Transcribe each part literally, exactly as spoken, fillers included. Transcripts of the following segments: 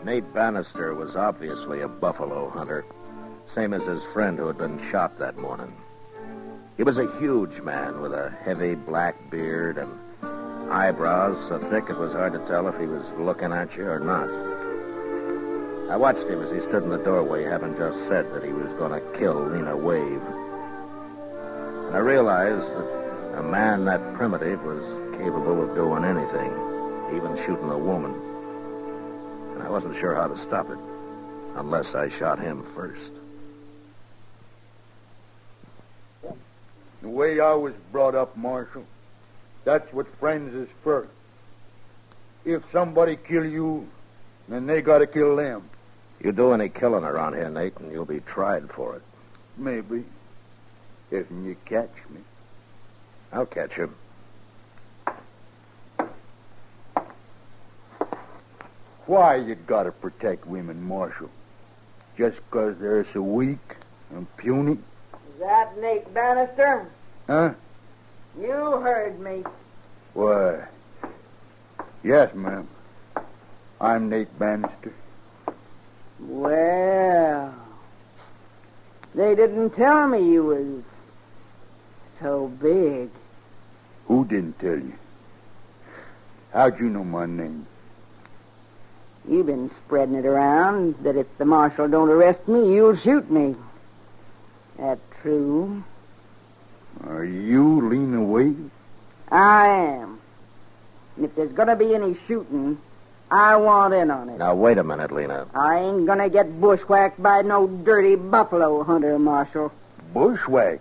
Nate Bannister was obviously a buffalo hunter, same as his friend who had been shot that morning. He was a huge man with a heavy black beard and eyebrows so thick it was hard to tell if he was looking at you or not. I watched him as he stood in the doorway, having just said that he was going to kill Lena Wave. And I realized that a man that primitive was capable of doing anything, even shooting a woman. And I wasn't sure how to stop it, unless I shot him first. The way I was brought up, Marshal, that's what friends is for. If somebody kill you, then they gotta kill them. You do any killing around here, Nate, and you'll be tried for it. Maybe. If you catch me. I'll catch him. Why you gotta protect women, Marshal? Just 'cause they're so weak and puny? Is that Nate Bannister? Huh? You heard me. Why? Yes, ma'am. I'm Nate Bannister. Well, they didn't tell me you was so big. Who didn't tell you? How'd you know my name? You've been spreading it around that if the marshal don't arrest me, you'll shoot me. That true? Are you Lena Wade? I am. And if there's gonna be any shooting, I want in on it. Now, wait a minute, Lena. I ain't gonna get bushwhacked by no dirty buffalo hunter, Marshal. Bushwhack?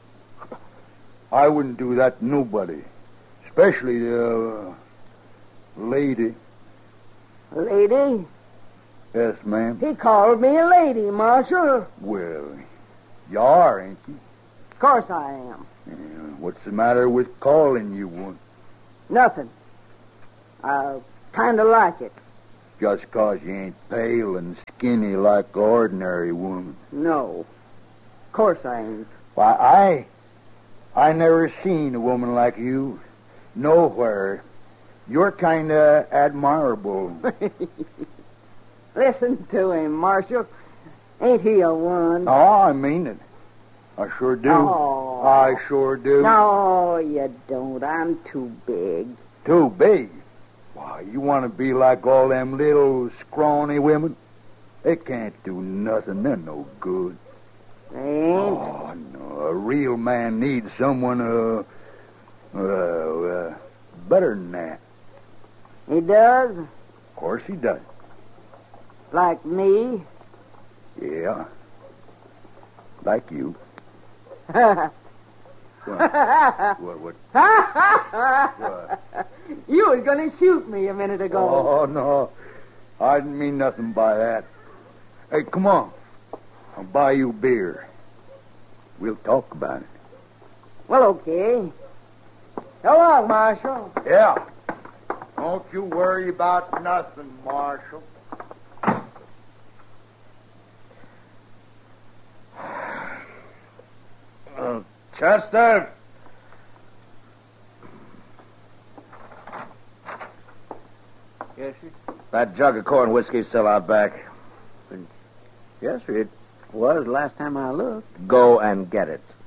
I wouldn't do that to nobody. Especially the uh, lady. Lady? Yes, ma'am. He called me a lady, Marshal. Well, you are, ain't you? Of course I am. Yeah, what's the matter with calling you one? Nothing. I kind of like it. Just 'cause you ain't pale and skinny like an ordinary woman. No. Of course I ain't. Why, I... I never seen a woman like you. Nowhere. You're kind of admirable. Listen to him, Marshal. Ain't he a one? Oh, I mean it. I sure do. Oh. I sure do. No, you don't. I'm too big. Too big? Why, you want to be like all them little scrawny women? They can't do nothing. They're no good. They ain't? Oh, no. A real man needs someone, uh, uh, uh, better than that. He does? Of course he does. Like me? Yeah. Like you. what? What, what? What? You was going to shoot me a minute ago. Oh, no. I didn't mean nothing by that. Hey, come on. I'll buy you beer. We'll talk about it. Well, okay. So long, Marshal. Yeah. Don't you worry about nothing, Marshal. Uh, Chester! Yes, sir? That jug of corn whiskey's still out back. Yes, sir. It was last time I looked. Go and get it.